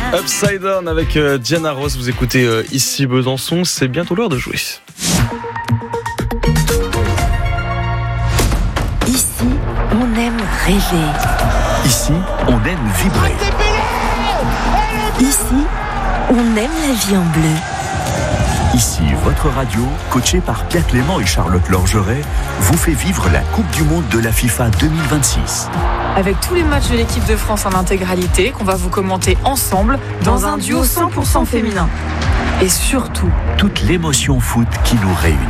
Upside Down avec Diana Ross. Vous écoutez ici Besançon, c'est bientôt l'heure de jouer. Ici, on aime rêver. Ici, on aime vibrer. Ici, on aime la vie en bleu. Ici, votre radio, coachée par Pierre Clément et Charlotte Lorgeret, vous fait vivre la Coupe du Monde de la FIFA 2026. Avec tous les matchs de l'équipe de France en intégralité, qu'on va vous commenter ensemble dans un duo 100% féminin. Et surtout, toute l'émotion foot qui nous réunit.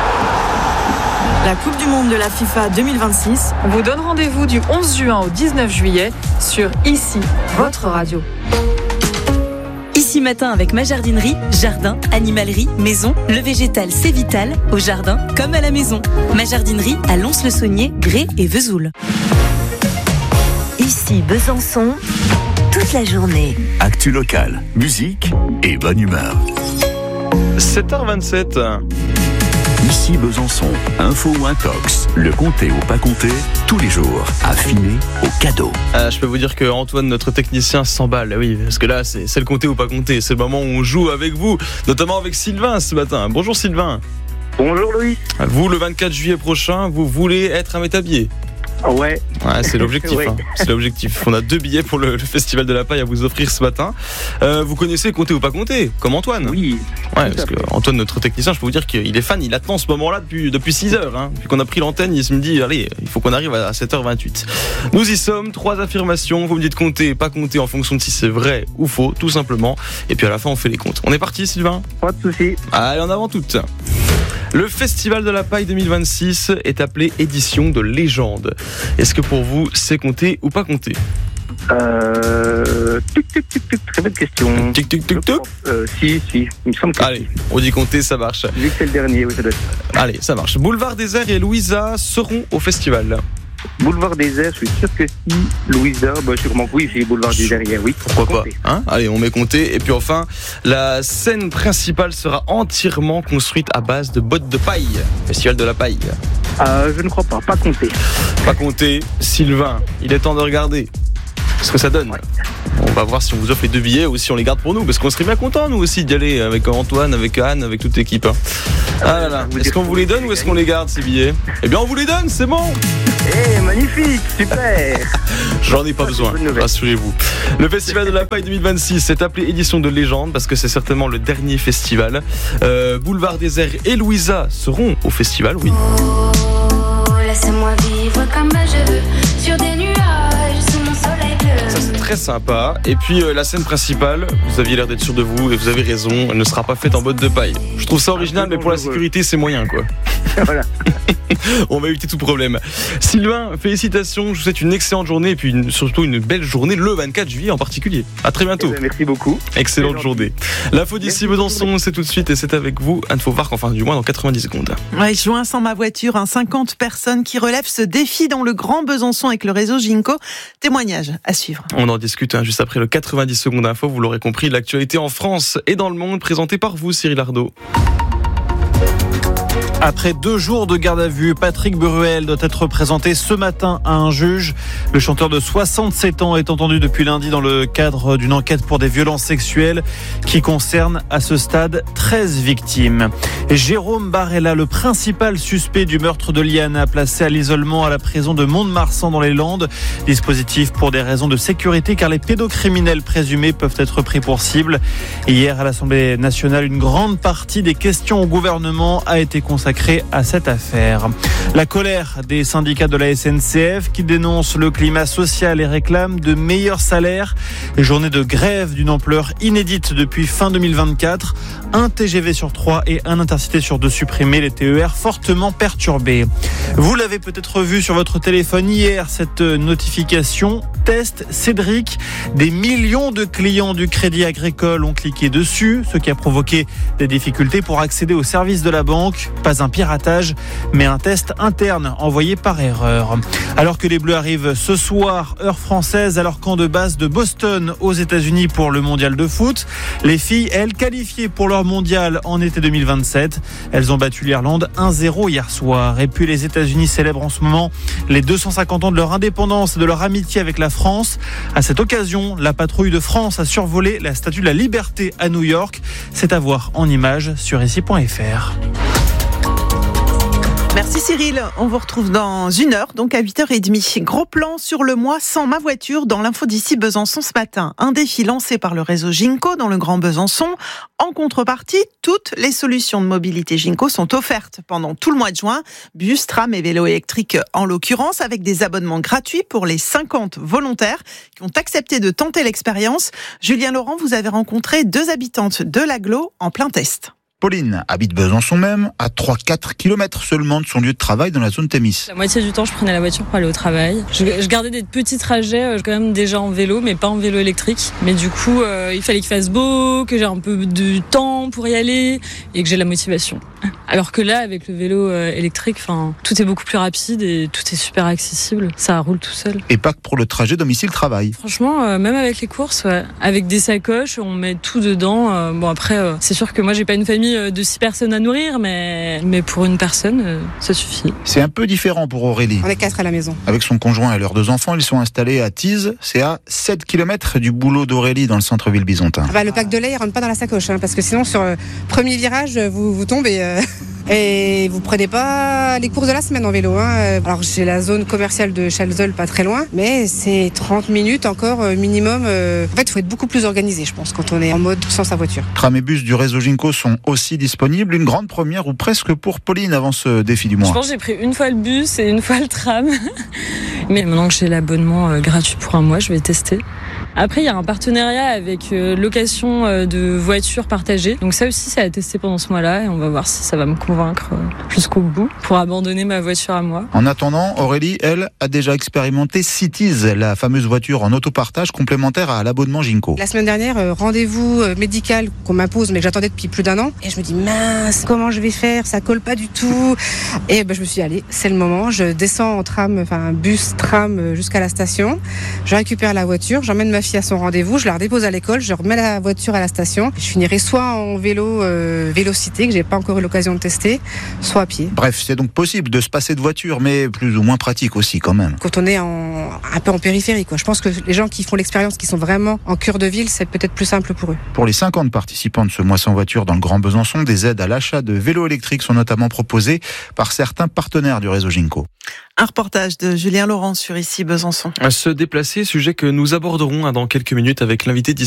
La Coupe du Monde de la FIFA 2026 vous donne rendez-vous du 11 juin au 19 juillet sur Ici, votre radio. Ici matin avec ma jardinerie, jardin, animalerie, maison, le végétal c'est vital, au jardin comme à la maison. Ma jardinerie à Lons-le-Saunier, Grès et Vesoul. Ici Besançon, toute la journée. Actu locale, musique et bonne humeur. 7h27. Ici Besançon, info ou intox, le compter ou pas compter, tous les jours, affiné au cadeau. Je peux vous dire que Antoine, notre technicien, s'emballe, oui, parce que là, c'est le compter ou pas compter, c'est le moment où on joue avec vous, notamment avec Sylvain ce matin. Bonjour Sylvain. Bonjour Louis. Vous, le 24 juillet prochain, vous voulez être un métabier? Ouais, c'est l'objectif. Ouais. C'est l'objectif. On a 2 billets pour le Festival de la Paille à vous offrir ce matin. Vous connaissez compter ou pas compter, comme Antoine? Oui. Ouais, parce que Antoine, notre technicien, je peux vous dire qu'il est fan. Il attend ce moment-là depuis 6 heures. Depuis qu'on a pris l'antenne, il se me dit, allez, il faut qu'on arrive à 7h28. Nous y sommes. 3 affirmations. Vous me dites compter, pas compter en fonction de si c'est vrai ou faux, tout simplement. Et puis à la fin, on fait les comptes. On est parti, Sylvain? Pas de soucis. Allez, en avant toutes. Le Festival de la Paille 2026 est appelé édition de légende. Est-ce que pour vous, c'est compter ou pas compter? Très bonne question. Tic, tic, tic, tic. Si, il me semble que Allez, on dit compter, ça marche. Vu que c'est le dernier, oui, ça doit être. Allez, ça marche. Boulevard des Airs et Louisa seront au festival. Boulevard des Airs, je suis sûr que si. Louisa, sûrement que oui, j'ai Boulevard des Airs hier, oui. Pourquoi pas, Allez, on met compter. Et puis enfin, la scène principale sera entièrement construite à base de bottes de paille. Festival de la paille. Je ne crois pas compter. Pas compter. Sylvain, il est temps de regarder ce que ça donne. Ouais. On va voir si on vous offre les 2 billets ou si on les garde pour nous, parce qu'on serait bien contents nous aussi d'y aller avec Antoine, avec Anne, avec toute l'équipe. Ah là là, est-ce qu'on vous les donne ou est-ce qu'on les garde ces billets? Eh bien on vous les donne, c'est bon. Magnifique, super. J'en ai pas besoin, rassurez-vous. Le Festival de la Paille 2026 est appelé édition de légende parce que c'est certainement le dernier festival. Boulevard des Airs et Louisa seront au festival, oui. Oh, laisse-moi vivre comme je veux sur des nuages sous mon soleil bleu. Ça c'est très sympa. Et puis la scène principale, vous aviez l'air d'être sûr de vous et vous avez raison, elle ne sera pas faite en bottes de paille. Je trouve ça original, mais pour la sécurité c'est moyen quoi. Voilà. On va éviter tout problème. Sylvain, félicitations, je vous souhaite une excellente journée et puis surtout une belle journée le 24 juillet en particulier. À très bientôt. Merci beaucoup. Excellente journée. L'info d'ici Besançon, c'est tout de suite et c'est avec vous, Anne Fauvard, enfin du moins dans 90 secondes. Ouais, juin sans ma voiture, 50 personnes qui relèvent ce défi dans le Grand Besançon avec le réseau Ginko. Témoignage à suivre. On en discute juste après le 90 secondes info, vous l'aurez compris, l'actualité en France et dans le monde présentée par vous, Cyril Ardo. Après 2 jours de garde à vue, Patrick Bruel doit être présenté ce matin à un juge. Le chanteur de 67 ans est entendu depuis lundi dans le cadre d'une enquête pour des violences sexuelles qui concerne à ce stade 13 victimes. Et Jérôme Barella, le principal suspect du meurtre de Liana, placé à l'isolement à la prison de Mont-de-Marsan dans les Landes. Dispositif pour des raisons de sécurité car les pédocriminels présumés peuvent être pris pour cible. Hier à l'Assemblée nationale, une grande partie des questions au gouvernement a été consacrée à cette affaire. La colère des syndicats de la SNCF qui dénoncent le climat social et réclament de meilleurs salaires. Les journées de grève d'une ampleur inédite depuis fin 2024. Un TGV sur 3 et un Intercité sur 2 supprimés, les TER fortement perturbés. Vous l'avez peut-être vu sur votre téléphone hier, cette notification test Cédric. Des millions de clients du Crédit Agricole ont cliqué dessus, ce qui a provoqué des difficultés pour accéder aux services de la banque. Pas pas un piratage, mais un test interne envoyé par erreur. Alors que les Bleus arrivent ce soir, heure française, à leur camp de base de Boston aux États-Unis pour le mondial de foot. Les filles, elles, qualifiées pour leur mondial en été 2027. Elles ont battu l'Irlande 1-0 hier soir. Et puis les États-Unis célèbrent en ce moment les 250 ans de leur indépendance et de leur amitié avec la France. À cette occasion, la patrouille de France a survolé la Statue de la Liberté à New York. C'est à voir en images sur ici.fr. Merci Cyril, on vous retrouve dans une heure, donc à 8h30. Gros plan sur le mois sans ma voiture dans l'info d'ici Besançon ce matin. Un défi lancé par le réseau Ginko dans le Grand Besançon. En contrepartie, toutes les solutions de mobilité Ginko sont offertes pendant tout le mois de juin. Bus, tram et vélo électrique en l'occurrence, avec des abonnements gratuits pour les 50 volontaires qui ont accepté de tenter l'expérience. Julien Laurent, vous avez rencontré 2 habitantes de l'agglo en plein test. Pauline habite Besançon même, à 3-4 km seulement de son lieu de travail dans la zone Thémis. La moitié du temps, je prenais la voiture pour aller au travail. Je gardais des petits trajets, quand même déjà en vélo, mais pas en vélo électrique. Mais du coup, il fallait qu'il fasse beau, que j'ai un peu de temps pour y aller et que j'ai la motivation. Alors que là, avec le vélo électrique, tout est beaucoup plus rapide et tout est super accessible. Ça roule tout seul. Et pas que pour le trajet domicile-travail. Franchement, même avec les courses, ouais. Avec des sacoches, on met tout dedans. Bon après, c'est sûr que moi, j'ai pas une famille de 6 personnes à nourrir, mais pour une personne, ça suffit. C'est un peu différent pour Aurélie. On est 4 à la maison. Avec son conjoint et leurs 2 enfants, ils sont installés à Tise. C'est à 7 km du boulot d'Aurélie dans le centre-ville bisontin. Le pack de lait, il rentre pas dans la sacoche, parce que sinon, sur le premier virage, vous tombez. Et vous prenez pas les courses de la semaine en vélo. Alors j'ai la zone commerciale de Chalzeul pas très loin, mais c'est 30 minutes encore minimum. En fait, il faut être beaucoup plus organisé, je pense, quand on est en mode sans sa voiture. Tram et bus du réseau Ginko sont aussi disponibles. Une grande première ou presque pour Pauline avant ce défi du mois. Je pense que j'ai pris une fois le bus et une fois le tram. Mais maintenant que j'ai l'abonnement gratuit pour un mois, je vais tester. Après, il y a un partenariat avec location de voitures partagées. Donc ça aussi, c'est à tester pendant ce mois-là et on va voir si ça va me convaincre jusqu'au bout pour abandonner ma voiture à moi. En attendant, Aurélie, elle, a déjà expérimenté Cities, la fameuse voiture en autopartage complémentaire à l'abonnement Ginko. La semaine dernière, rendez-vous médical qu'on m'impose mais que j'attendais depuis plus d'1 an. Et je me dis, mince, comment je vais faire ? Ça colle pas du tout. Et je me suis dit, allez, c'est le moment. Je descends en tram, bus, tram jusqu'à la station. Je récupère la voiture, j'emmène ma fille à son rendez-vous, je la redépose à l'école, je remets la voiture à la station. Je finirai soit en vélo, Vélocité, que j'ai pas encore eu l'occasion de tester, soit à pied. Bref, c'est donc possible de se passer de voiture, mais plus ou moins pratique aussi quand même. Quand on est un peu en périphérie, Je pense que les gens qui font l'expérience, qui sont vraiment en cœur de ville, c'est peut-être plus simple pour eux. Pour les 50 participants de ce mois sans voiture dans le Grand Besançon, des aides à l'achat de vélos électriques sont notamment proposées par certains partenaires du réseau Ginko. Un reportage de Julien Laurent sur ici Besançon. À se déplacer, sujet que nous aborderons dans quelques minutes avec l'invité